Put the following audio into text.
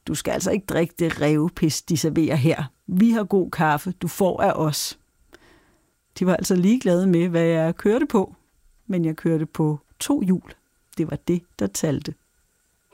Du skal altså ikke drikke det rævepis, de serverer her. Vi har god kaffe, du får af os. De var altså ligeglade med, hvad jeg kørte på. Men jeg kørte på 2 hjul. Det var det, der talte.